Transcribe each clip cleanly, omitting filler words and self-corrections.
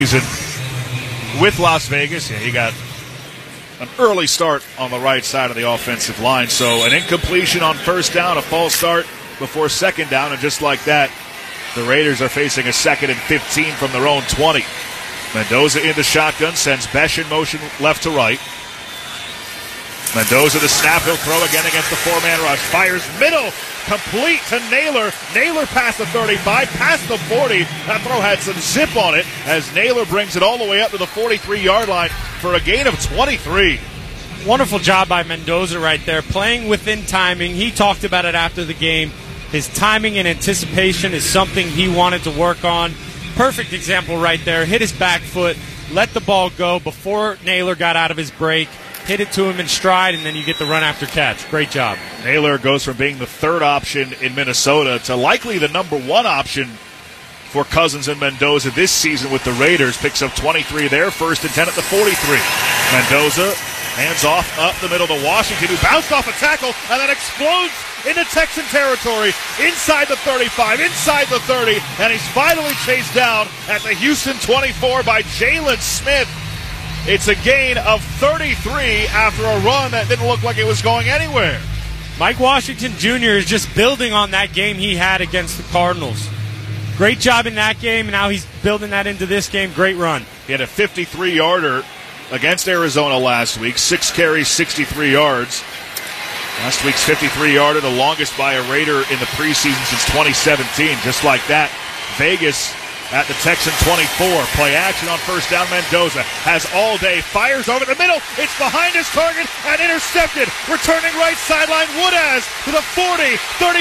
season with Las Vegas. Yeah, he got an early start on the right side of the offensive line. So an incompletion on first down, a false start before second down, and just like that, the Raiders are facing a 2nd and 15 from their own 20. Mendoza in the shotgun, sends Besh in motion left to right. Mendoza the snap, he'll throw again against the four-man rush. Fires middle, complete to Naylor. Naylor past the 35, past the 40. That throw had some zip on it as Naylor brings it all the way up to the 43-yard line for a gain of 23. Wonderful job by Mendoza right there, playing within timing. He talked about it after the game. His timing and anticipation is something he wanted to work on. Perfect example right there. Hit his back foot, let the ball go before Naylor got out of his break. Hit it to him in stride, and then you get the run after catch. Great job. Naylor goes from being the third option in Minnesota to likely the number one option for Cousins and Mendoza this season with the Raiders. Picks up 23 there, 1st and 10 at the 43. Mendoza hands off up the middle to Washington, who bounced off a tackle and then explodes into Texan territory, inside the 35, inside the 30, and he's finally chased down at the Houston 24 by Jalen Smith. It's a gain of 33 after a run that didn't look like it was going anywhere. Mike Washington Jr. is just building on that game he had against the Cardinals. Great job in that game, and now he's building that into this game. Great run. He had a 53-yarder against Arizona last week. 6 carries, 63 yards. Last week's 53-yarder, the longest by a Raider in the preseason since 2017. Just like that, Vegas at the Texan 24. Play action on first down. Mendoza has all day. Fires over the middle. It's behind his target and intercepted. Returning right sideline. Woodaz to the 40,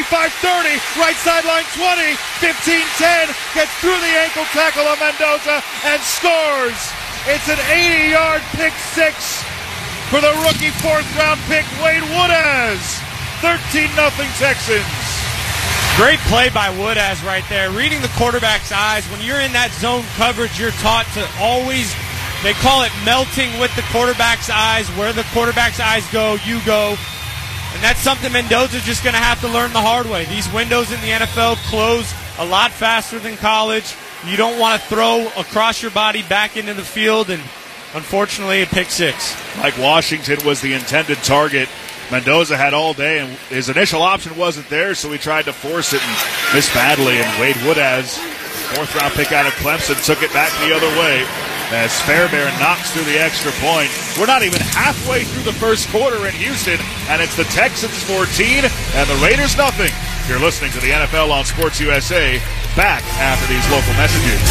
35-30. Right sideline 20, 15-10. Gets through the ankle tackle of Mendoza and scores. It's an 80-yard pick six for the rookie 4th-round pick, Wade Woodaz. 13-0 Texans. Great play by Woodaz right there. Reading the quarterback's eyes. When you're in that zone coverage, you're taught to always, they call it melting with the quarterback's eyes. Where the quarterback's eyes go, you go. And that's something Mendoza's just going to have to learn the hard way. These windows in the NFL close a lot faster than college. You don't want to throw across your body back into the field, and unfortunately, a pick six. Mike Washington was the intended target. Mendoza had all day, and his initial option wasn't there, so he tried to force it and missed badly. And Wade Woodaz, 4th-round pick out of Clemson, took it back the other way as Fairbairn knocks through the extra point. We're not even halfway through the first quarter in Houston, and it's the Texans 14 and the Raiders nothing. You're listening to the NFL on Sports USA. Back after these local messages.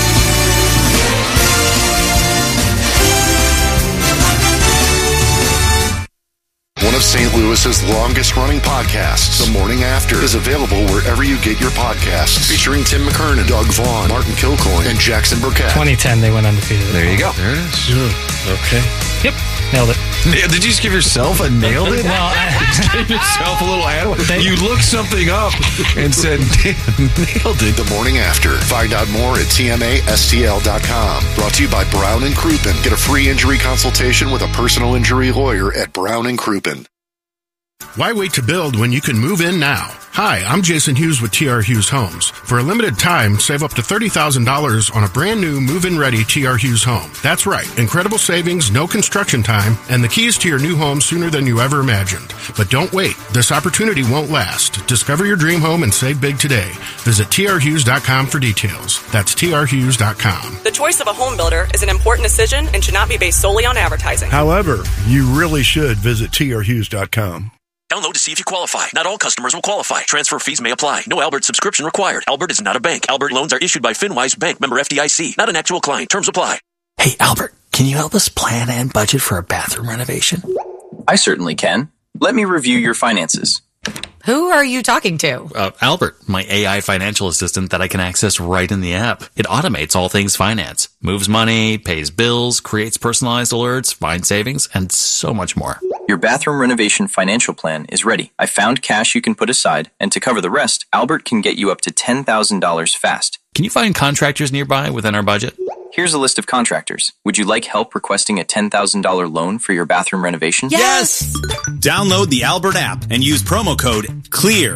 One of St. Louis's longest-running podcasts, The Morning After, is available wherever you get your podcasts. Featuring Tim McKernan, Doug Vaughn, Martin Kilcoyne, and Jackson Burkett. 2010, they went undefeated. There you go. There it is. Okay. Yep. Nailed it. Did you just give yourself a nailed it? Well, give yourself a little ad. You looked something up and said, nailed it. The Morning After. Find out more at tmastl.com. Brought to you by Brown & Crouppen. Get a free injury consultation with a personal injury lawyer at Brown & Crouppen. Why wait to build when you can move in now? Hi, I'm Jason Hughes with TR Hughes Homes. For a limited time, save up to $30,000 on a brand new move-in ready TR Hughes home. That's right, incredible savings, no construction time, and the keys to your new home sooner than you ever imagined. But don't wait. This opportunity won't last. Discover your dream home and save big today. Visit trhughes.com for details. That's trhughes.com. The choice of a home builder is an important decision and should not be based solely on advertising. However, you really should visit trhughes.com. Download to see if you qualify. Not all customers will qualify. Transfer fees may apply. No Albert subscription required. Albert is not a bank. Albert loans are issued by FinWise Bank, member FDIC. Not an actual client. Terms apply. Hey, Albert, can you help us plan and budget for a bathroom renovation? I certainly can. Let me review your finances. Who are you talking to? Albert, my AI financial assistant that I can access right in the app. It automates all things finance, moves money, pays bills, creates personalized alerts, finds savings, and so much more. Your bathroom renovation financial plan is ready. I found cash you can put aside, and to cover the rest, Albert can get you up to $10,000 fast. Can you find contractors nearby within our budget? Here's a list of contractors. Would you like help requesting a $10,000 loan for your bathroom renovation? Yes! Download the Albert app and use promo code CLEAR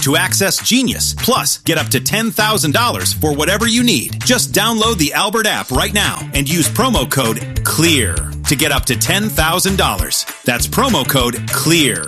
to access Genius. Plus, get up to $10,000 for whatever you need. Just download the Albert app right now and use promo code CLEAR to get up to $10,000. That's promo code CLEAR.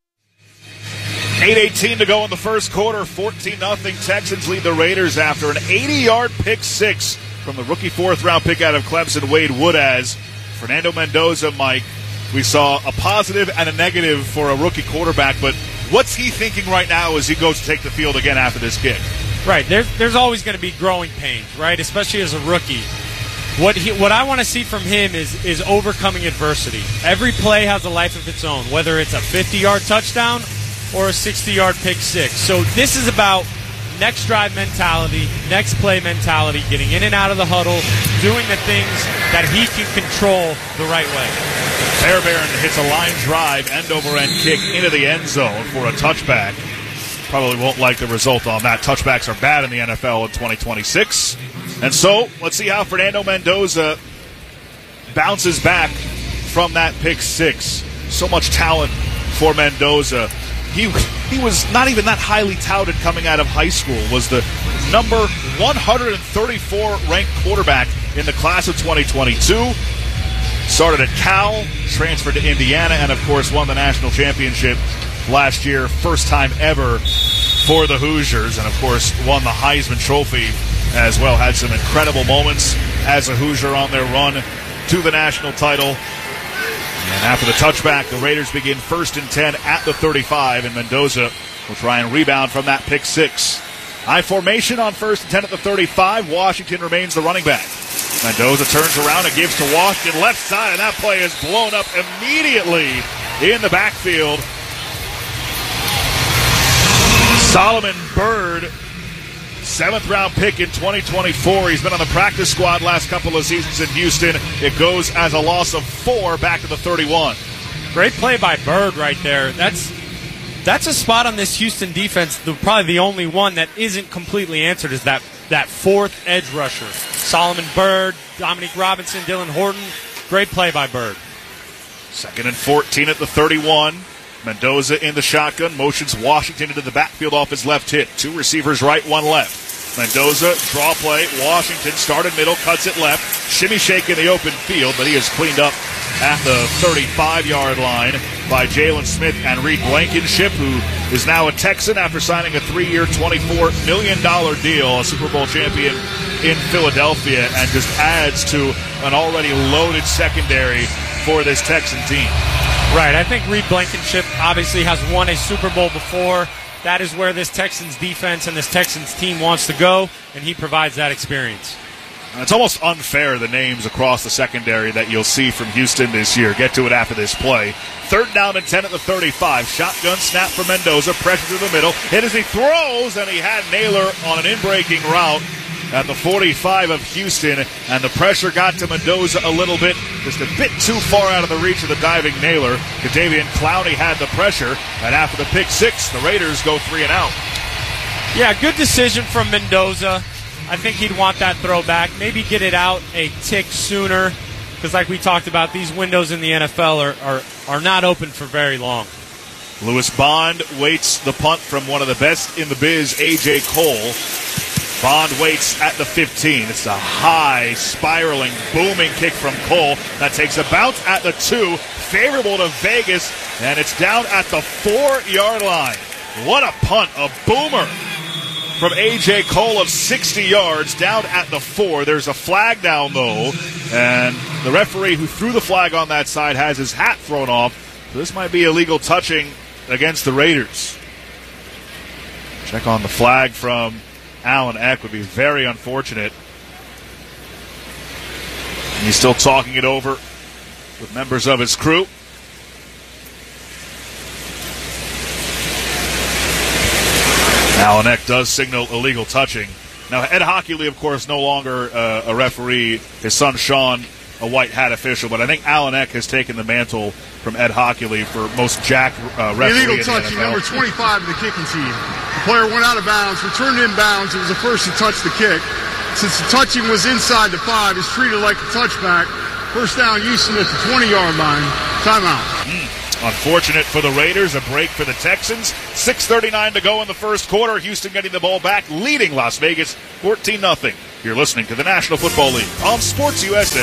8:18 to go in the first quarter. 14-0 Texans lead the Raiders after an 80-yard pick six from the rookie fourth-round pick out of Clemson, Wade Woodaz. Fernando Mendoza, Mike, we saw a positive and a negative for a rookie quarterback, but what's he thinking right now as he goes to take the field again after this kick? Right, there's always going to be growing pains, right, especially as a rookie. What I want to see from him is overcoming adversity. Every play has a life of its own, whether it's a 50-yard touchdown or a 60-yard pick six. So this is about next drive mentality, next play mentality, getting in and out of the huddle, doing the things that he can control the right way. Fairbairn hits a line drive, end-over-end kick into the end zone for a touchback. Probably won't like the result on that. Touchbacks are bad in the NFL in 2026. And so, let's see how Fernando Mendoza bounces back from that pick six. So much talent for Mendoza. He was not even that highly touted coming out of high school. Was the number 134 ranked quarterback in the class of 2022. Started at Cal, transferred to Indiana, and of course won the national championship last year. First time ever for the Hoosiers, and of course won the Heisman Trophy as well. Had some incredible moments as a Hoosier on their run to the national title. And after the touchback, the Raiders begin 1st and 10 at the 35, and Mendoza will try and rebound from that pick six. High formation on 1st and 10 at the 35. Washington remains the running back. Mendoza turns around and gives to Washington left side, and that play is blown up immediately in the backfield. Solomon Byrd, 7th-round pick in 2024. He's been on the practice squad last couple of seasons in Houston. It goes as a loss of 4 back to the 31. Great play by Byrd right there. That's a spot on this Houston defense, probably the only one that isn't completely answered, is that 4th edge rusher. Solomon Byrd, Dominique Robinson, Dylan Horton. Great play by Byrd. 2nd and 14 at the 31. Mendoza in the shotgun, motions Washington into the backfield off his left hip. 2 receivers right, 1 left. Mendoza, draw play. Washington started middle, cuts it left. Shimmy shake in the open field, but he is cleaned up at the 35-yard line by Jalen Smith and Reed Blankenship, who is now a Texan after signing a 3-year, $24 million deal, a Super Bowl champion in Philadelphia, and just adds to an already loaded secondary for this Texan team. Right, I think Reed Blankenship obviously has won a Super Bowl before. That is where this Texans defense and this Texans team wants to go, and he provides that experience. It's almost unfair, the names across the secondary that you'll see from Houston this year. Get to it after this play. 3rd down and 10 at the 35. Shotgun snap for Mendoza. Pressure through the middle. Hit as he throws, and he had Naylor on an in-breaking route at the 45 of Houston, and the pressure got to Mendoza a little bit, just a bit too far out of the reach of the diving Naylor. Kadavian Clowney had the pressure, and after the pick six, the Raiders go 3 and out. Yeah, good decision from Mendoza. I think he'd want that throw back, maybe get it out a tick sooner, because like we talked about, these windows in the NFL are not open for very long. Lewis Bond waits the punt from one of the best in the biz, A.J. Cole. Bond waits at the 15. It's a high, spiraling, booming kick from Cole. That takes a bounce at the 2. Favorable to Vegas, and it's down at the 4-yard line. What a punt, a boomer from A.J. Cole of 60 yards down at the 4. There's a flag down, though, and the referee who threw the flag on that side has his hat thrown off. So this might be illegal touching against the Raiders. Check on the flag from Alan Eck. Would be very unfortunate. And he's still talking it over with members of his crew. Alan Eck does signal illegal touching. Now, Ed Hockley, of course, no longer a referee. His son, Sean, a white hat official. But I think Alan Eck has taken the mantle from Ed Hockley for most jacked referee. Illegal touching, number 25 in the kicking team. The player went out of bounds, returned inbounds. It was the first to touch the kick. Since the touching was inside the 5, it's treated like a touchback. First down, Houston at the 20-yard line. Timeout. Unfortunate for the Raiders, a break for the Texans. 6:39 to go in the first quarter. Houston getting the ball back, leading Las Vegas 14-0. You're listening to the National Football League on Sports USA.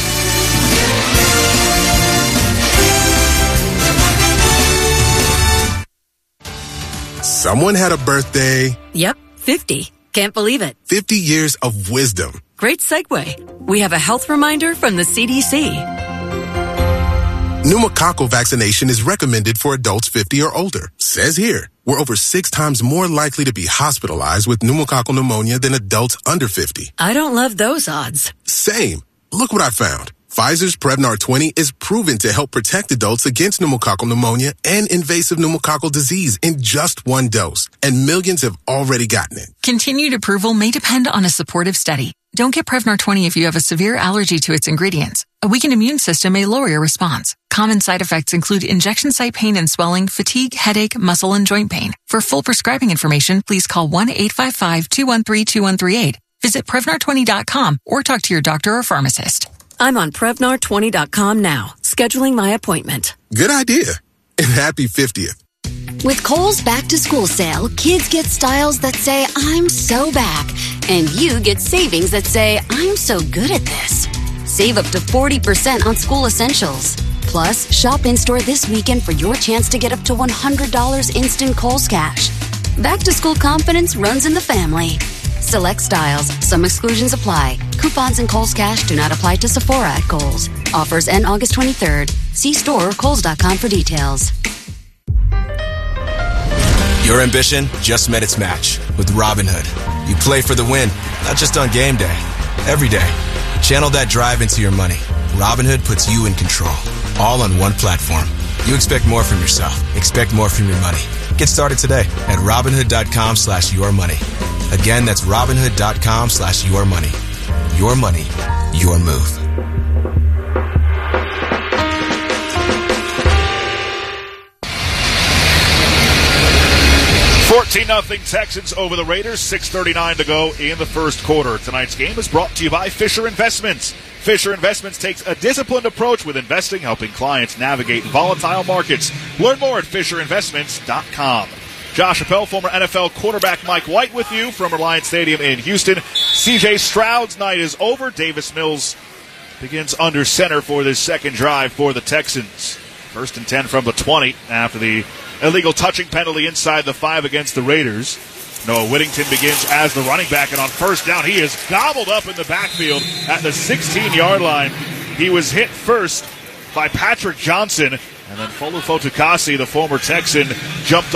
Someone had a birthday. Yep, 50. Can't believe it. 50 years of wisdom. Great segue. We have a health reminder from the CDC. Pneumococcal vaccination is recommended for adults 50 or older. Says here, we're over 6 times more likely to be hospitalized with pneumococcal pneumonia than adults under 50. I don't love those odds. Same. Look what I found. Pfizer's Prevnar 20 is proven to help protect adults against pneumococcal pneumonia and invasive pneumococcal disease in just 1 dose, and millions have already gotten it. Continued approval may depend on a supportive study. Don't get Prevnar 20 if you have a severe allergy to its ingredients. A weakened immune system may lower your response. Common side effects include injection site pain and swelling, fatigue, headache, muscle, and joint pain. For full prescribing information, please call 1-855-213-2138. Visit Prevnar20.com or talk to your doctor or pharmacist. I'm on Prevnar20.com now, scheduling my appointment. Good idea. And happy 50th. With Kohl's Back to School sale, kids get styles that say, I'm so back. And you get savings that say, I'm so good at this. Save up to 40% on school essentials. Plus, shop in-store this weekend for your chance to get up to $100 instant Kohl's cash. Back to school confidence runs in the family. Select styles. Some exclusions apply. Coupons and Kohl's Cash do not apply to Sephora at Kohl's. Offers end August 23rd. See store or Kohls.com for details. Your ambition just met its match with Robinhood. You play for the win, not just on game day. Every day. Channel that drive into your money. Robinhood puts you in control. All on one platform. You expect more from yourself. Expect more from your money. Get started today at Robinhood.com/yourmoney. Again, that's Robinhood.com/yourmoney. Your money, your move. $14-0 Texans over the Raiders. 6:39 to go in the first quarter. Tonight's game is brought to you by Fisher Investments. Fisher Investments takes a disciplined approach with investing, helping clients navigate volatile markets. Learn more at FisherInvestments.com. Josh Appel, former NFL quarterback Mike White with you from Reliance Stadium in Houston. C.J. Stroud's night is over. Davis Mills begins under center for this second drive for the Texans. 1st and 10 from the 20 after the illegal touching penalty inside the 5 against the Raiders. Noah Whittington begins as the running back, and on first down, he is gobbled up in the backfield at the 16-yard line. He was hit first by Patrick Johnson, and then Folufo Tukasi, the former Texan, jumped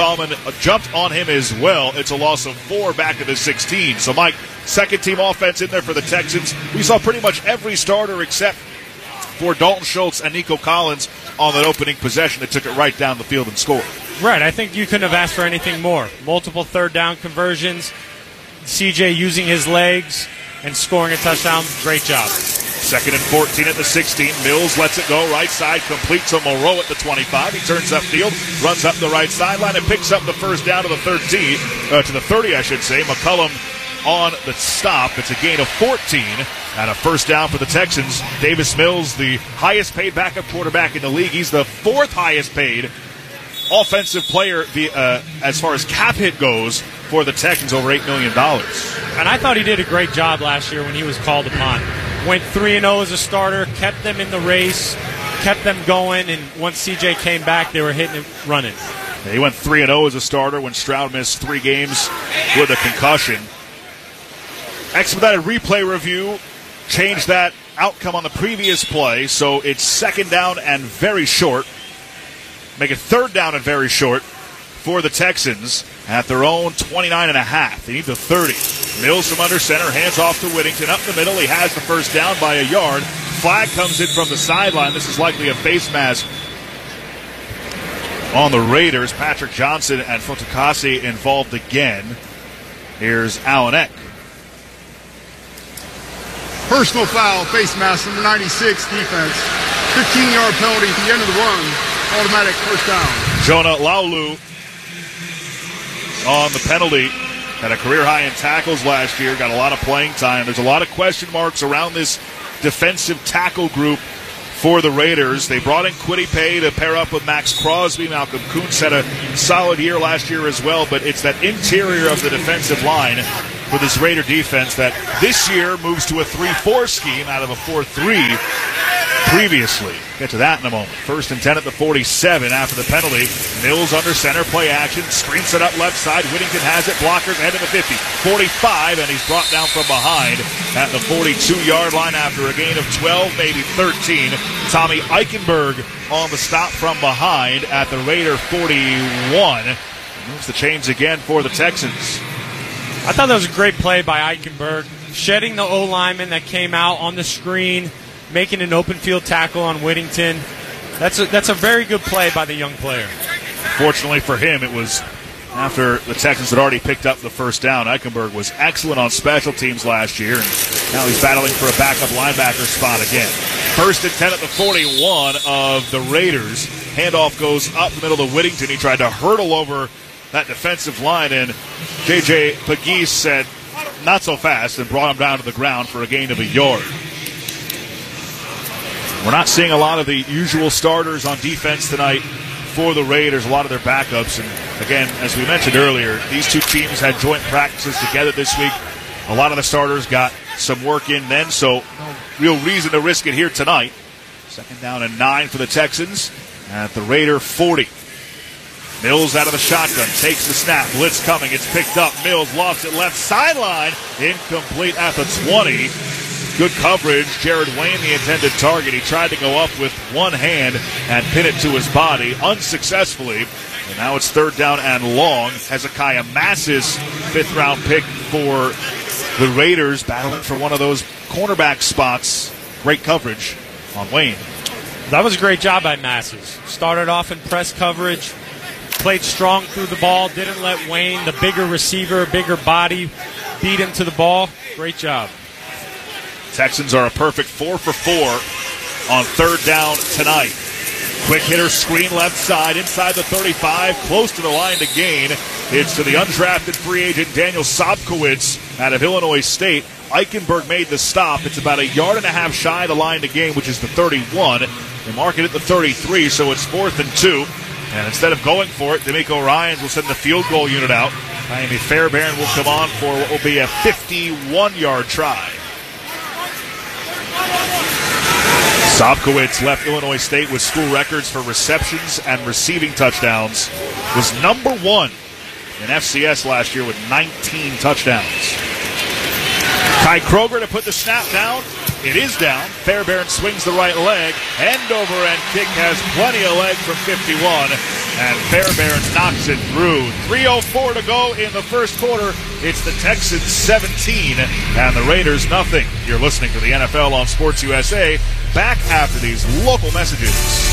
on him as well. It's a loss of 4 back at the 16. So, Mike, second-team offense in there for the Texans. We saw pretty much every starter except for Dalton Schultz and Nico Collins on that opening possession that took it right down the field and scored. Right, I think you couldn't have asked for anything more. Multiple third-down conversions, CJ using his legs and scoring a touchdown. Great job. 2nd and 14 at the 16. Mills lets it go right side, complete to Moreau at the 25. He turns upfield, runs up the right sideline, and picks up the first down to the 30, I should say. McCullum on the stop. It's a gain of 14 and a first down for the Texans. Davis Mills, the highest paid backup quarterback in the league. He's the 4th highest paid offensive player as far as cap hit goes for the Texans, over $8 million. And I thought he did a great job last year when he was called upon. Went 3-0 as a starter, kept them in the race, kept them going, and once CJ came back, they were hitting and running. Yeah, he went 3-0 as a starter when Stroud missed 3 games with a concussion. Expedited replay review changed that outcome on the previous play, so it's 2nd down and very short. Make it 3rd down and very short for the Texans at their own 29.5. They need the 30. Mills from under center, hands off to Whittington. Up the middle, he has the first down by a yard. Flag comes in from the sideline. This is likely a face mask on the Raiders. Patrick Johnson and Fotukasi involved again. Here's Alan Eck. Personal foul, face mask, number 96, defense. 15-yard penalty at the end of the run. Automatic first down. Jonah Laulu on the penalty. Had a career high in tackles last year. Got a lot of playing time. There's a lot of question marks around this defensive tackle group for the Raiders. They brought in Kwity Paye to pair up with Max Crosby. Malcolm Kuntz had a solid year last year as well, but it's that interior of the defensive line for this Raider defense that this year moves to a 3-4 scheme out of a 4-3 previously. Get to that in a moment. 1st and 10 at the 47 after the penalty. Mills under center, play action, screens it up left side. Whittington has it, blockers ahead of the 50. 45, and he's brought down from behind at the 42-yard line after a gain of 12, maybe 13. Tommy Eichenberg on the stop from behind at the Raider 41. Moves the chains again for the Texans. I thought that was a great play by Eichenberg, shedding the O-lineman that came out on the screen, making an open field tackle on Whittington. That's a very good play by the young player. Fortunately for him, it was after the Texans had already picked up the first down. Eichenberg was excellent on special teams last year, and now he's battling for a backup linebacker spot again. 1st and 10 at the 41 of the Raiders. Handoff goes up the middle to Whittington. He tried to hurdle over that defensive line, and J.J. Pegues said, not so fast, and brought him down to the ground for a gain of a yard. We're not seeing a lot of the usual starters on defense tonight for the Raiders, a lot of their backups. And again, as we mentioned earlier, these two teams had joint practices together this week. A lot of the starters got some work in then, so no real reason to risk it here tonight. 2nd down and 9 for the Texans at the Raider 40. Mills out of the shotgun, takes the snap, blitz coming, it's picked up, Mills lost it left sideline, incomplete at the 20. Good coverage, Jared Wayne the intended target. He tried to go up with one hand and pin it to his body, unsuccessfully. And now it's 3rd down and long. Hezekiah Mass's 5th round pick for the Raiders, battling for one of those cornerback spots. Great coverage on Wayne. That was a great job by Masses. Started off in press coverage, played strong through the ball, didn't let Wayne, the bigger receiver, bigger body, beat him to the ball. Great job. Texans are a perfect 4 for 4 on 3rd down tonight. Quick hitter screen left side, inside the 35, close to the line to gain. It's to the undrafted free agent Daniel Sobkowitz out of Illinois State. Eichenberg made the stop. It's about 1.5 yards shy of the line to gain, which is the 31. They mark it at the 33, so it's 4th and 2. And instead of going for it, D'Amico Ryans will send the field goal unit out. Miami Fairbairn will come on for what will be a 51-yard try. Sobkowitz left Illinois State with school records for receptions and receiving touchdowns. Was number 1 in FCS last year with 19 touchdowns. Kai Kroger to put the snap down. It is down. Fairbairn swings the right leg. End over end kick has plenty of leg from 51. And Fairbairn knocks it through. 3:04 to go in the first quarter. It's the Texans 17 and the Raiders nothing. You're listening to the NFL on Sports USA. Back after these local messages.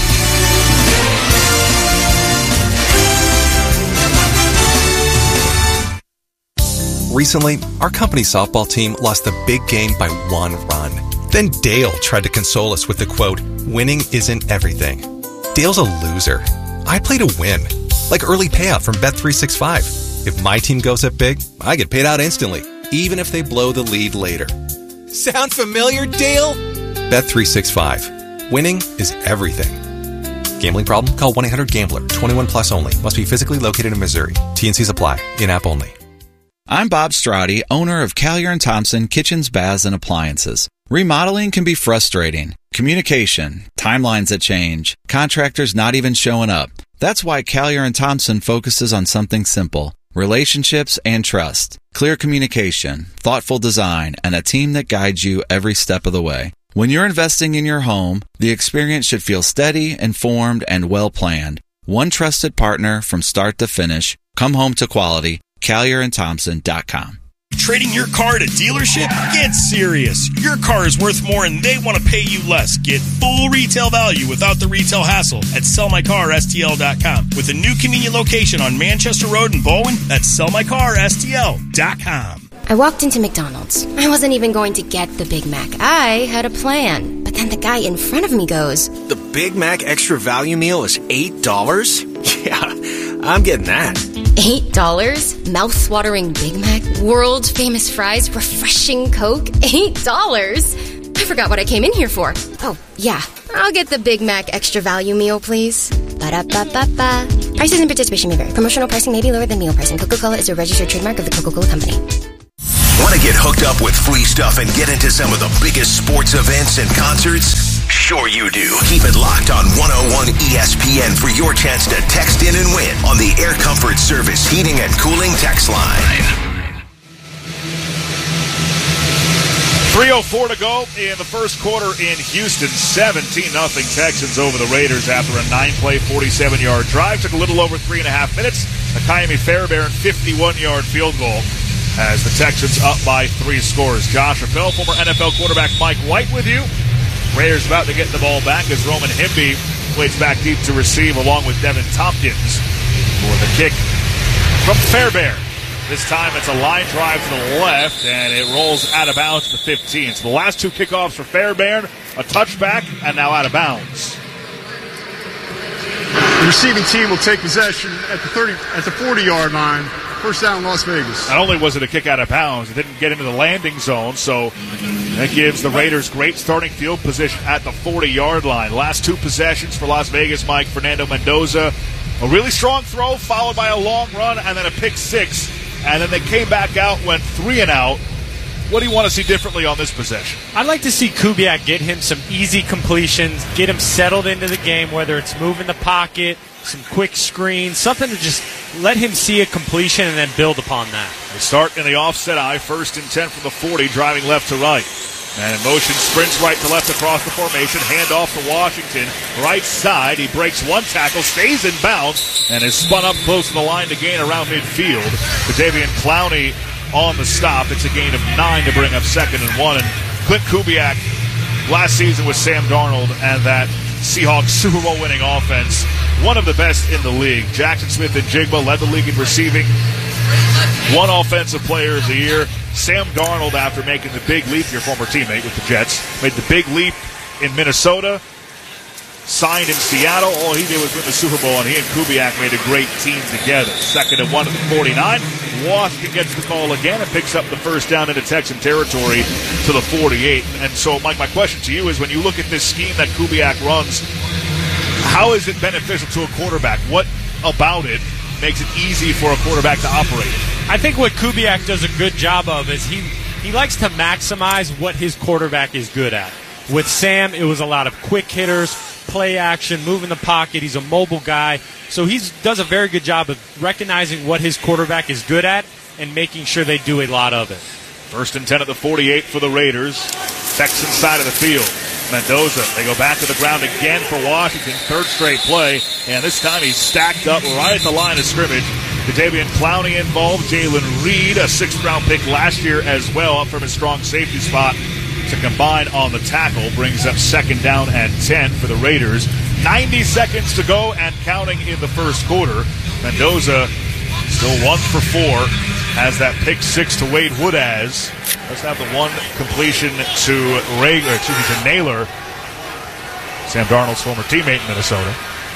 Recently, our company softball team lost the big game by 1 run. Then Dale tried to console us with the quote, "Winning isn't everything." Dale's a loser. I play to win, like early payout from Bet365. If my team goes up big, I get paid out instantly, even if they blow the lead later. Sound familiar, Dale? Bet365. Winning is everything. Gambling problem? Call 1-800-GAMBLER. 21 plus only. Must be physically located in Missouri. T&Cs apply. In-app only. I'm Bob Strati, owner of Callier & Thompson Kitchens, Baths, and Appliances. Remodeling can be frustrating. Communication, timelines that change, contractors not even showing up. That's why Callier & Thompson focuses on something simple: relationships and trust. Clear communication, thoughtful design, and a team that guides you every step of the way. When you're investing in your home, the experience should feel steady, informed, and well-planned. One trusted partner from start to finish. Come home to quality. CallierandThompson.com. Trading your car at a dealership? Get serious. Your car is worth more and they want to pay you less. Get full retail value without the retail hassle at SellMyCarSTL.com. With a new convenient location on Manchester Road in Bowen, that's SellMyCarSTL.com. I walked into McDonald's. I wasn't even going to get the Big Mac. I had a plan. But then the guy in front of me goes, "The Big Mac Extra Value Meal is $8? Yeah, I'm getting that." $8? Mouth-watering Big Mac, world-famous fries, refreshing Coke, $8? I forgot what I came in here for. Oh, yeah, I'll get the Big Mac extra value meal, please. Ba-da-ba-ba-ba. Prices and participation may vary. Promotional pricing may be lower than meal pricing. Coca-Cola is a registered trademark of the Coca-Cola Company. Want to get hooked up with free stuff and get into some of the biggest sports events and concerts? Sure you do. Keep it locked on 101 ESPN for your chance to text in and win on the Air Comfort Service Heating and Cooling text line. 3:04 to go in the first quarter in Houston. 17-0 Texans over the Raiders after a 9-play, 47-yard drive. Took a little over 3.5 minutes. A Kaimi Fairbairn 51-yard field goal as the Texans up by 3 scores. Josh Appel, former NFL quarterback Mike White with you. Raiders about to get the ball back as Roman Himby waits back deep to receive along with Devin Tompkins for the kick from Fairbairn. This time it's a line drive to the left, and it rolls out of bounds to the 15. So the last 2 kickoffs for Fairbairn, a touchback, and now out of bounds. The receiving team will take possession at the 40-yard line. First down, Las Vegas. Not only was it a kick out of bounds, it didn't get into the landing zone, so that gives the Raiders great starting field position at the 40-yard line. Last 2 possessions for Las Vegas, Mike. Fernando Mendoza, a really strong throw, followed by a long run, and then a pick 6. And then they came back out, went 3 and out. What do you want to see differently on this possession? I'd like to see Kubiak get him some easy completions, get him settled into the game, whether it's moving the pocket, some quick screens, something to just let him see a completion and then build upon that. They start in the offset eye, 1st and 10 from the 40, driving left to right. And in motion, sprints right to left across the formation, handoff to Washington, right side. He breaks 1 tackle, stays in bounds, and is spun up close to the line to gain around midfield. Jadeveon Clowney on the stop. It's a gain of 9 to bring up 2nd and 1. And Clint Kubiak last season with Sam Darnold and that Seahawks Super Bowl winning offense, one of the best in the league. Jackson Smith and Jigba led the league in receiving, 1 offensive player of the year. Sam Darnold, after making the big leap, your former teammate with the Jets, made the big leap in Minnesota, signed in Seattle. All he did was win the Super Bowl, and he and Kubiak made a great team together. 2nd and 1 at the 49. Washington gets the call again and picks up the first down into Texan territory to the 48. And so, Mike, my question to you is, when you look at this scheme that Kubiak runs, how is it beneficial to a quarterback? What about it makes it easy for a quarterback to operate? I think what Kubiak does a good job of is he likes to maximize what his quarterback is good at. With Sam, it was a lot of quick hitters, play action, moving the pocket. He's a mobile guy. So he does a very good job of recognizing what his quarterback is good at and making sure they do a lot of it. 1st and 10 at the 48 for the Raiders. Texan side of the field. Mendoza, they go back to the ground again for Washington. 3rd straight play, and this time he's stacked up right at the line of scrimmage. Jadeveon Clowney involved. Jalen Reed, a 6th-round pick last year as well, up from his strong safety spot to combine on the tackle. Brings up 2nd down and 10 for the Raiders. 90 seconds to go and counting in the first quarter. Mendoza still 1 for 4. Has that pick 6 to Wade Woodaz. Let's have the 1 completion to Naylor, Sam Darnold's former teammate in Minnesota.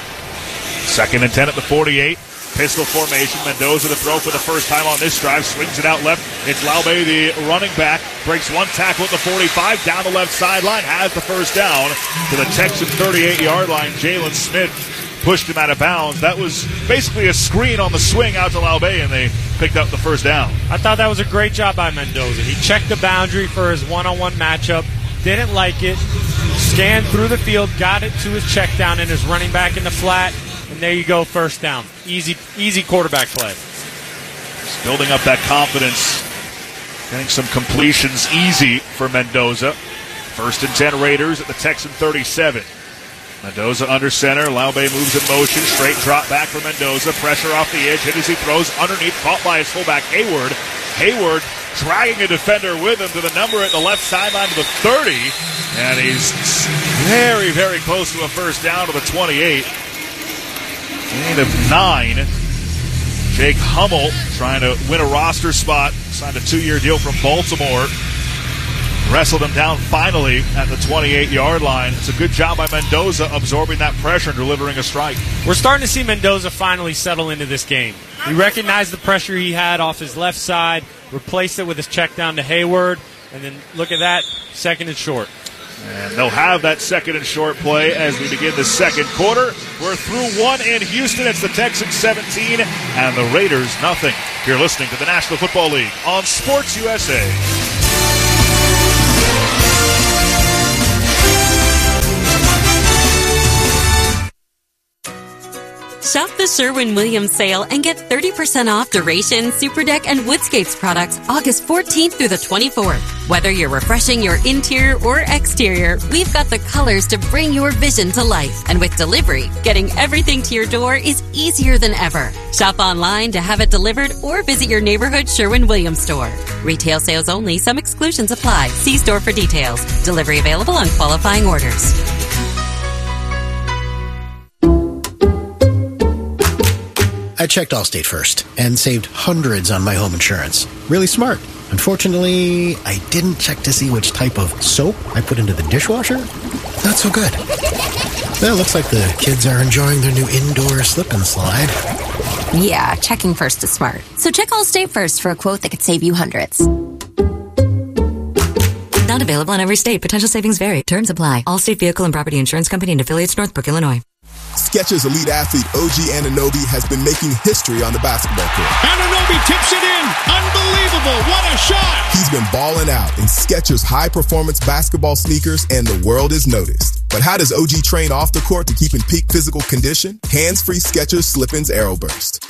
2nd and 10 at the 48. Pistol formation. Mendoza to throw for the first time on this drive. Swings it out left. It's Laube, the running back. Breaks 1 tackle at the 45. Down the left sideline. Has the first down to the Texan 38-yard line. Jalen Smith pushed him out of bounds. That was basically a screen on the swing out to Laube, and they picked up the first down. I thought that was a great job by Mendoza. He checked the boundary for his one-on-one matchup. Didn't like it. Scanned through the field. Got it to his check down and his running back in the flat. And there you go, first down. Easy quarterback play. Just building up that confidence. Getting some completions easy for Mendoza. 1st and 10 Raiders at the Texan 37. Mendoza under center. Laube moves in motion. Straight drop back for Mendoza. Pressure off the edge. Hit as he throws underneath. Caught by his fullback, Hayward. Hayward dragging a defender with him to the number at the left sideline to the 30. And he's very, very close to a first down to the 28. Gain of 9. Jake Hummel trying to win a roster spot. Signed a 2-year deal from Baltimore. Wrestled him down finally at the 28-yard line. It's a good job by Mendoza absorbing that pressure and delivering a strike. We're starting to see Mendoza finally settle into this game. He recognized the pressure he had off his left side, replaced it with his check down to Hayward, and then look at that, 2nd and short. And they'll have that second and short play as we begin the second quarter. We're through one in Houston. It's the Texans 17 and the Raiders nothing. You're listening to the National Football League on Sports USA. Shop the Sherwin-Williams sale and get 30% off Duration, Super Deck, and Woodscapes products August 14th through the 24th. Whether you're refreshing your interior or exterior, we've got the colors to bring your vision to life. And with delivery, getting everything to your door is easier than ever. Shop online to have it delivered or visit your neighborhood Sherwin-Williams store. Retail sales only. Some exclusions apply. See store for details. Delivery available on qualifying orders. I checked Allstate first and saved hundreds on my home insurance. Really smart. Unfortunately, I didn't check to see which type of soap I put into the dishwasher. Not so good. Well, looks like the kids are enjoying their new indoor slip and slide. Yeah, checking first is smart. So check Allstate first for a quote that could save you hundreds. Not available in every state. Potential savings vary. Terms apply. Allstate Vehicle and Property Insurance Company and affiliates, Northbrook, Illinois. Skechers elite athlete OG Anunoby has been making history on the basketball court. Anunoby tips it in. Unbelievable. What a shot. He's been balling out in Skechers high-performance basketball sneakers, and the world has noticed. But how does OG train off the court to keep in peak physical condition? Hands-free Skechers Slip-ins Aeroburst.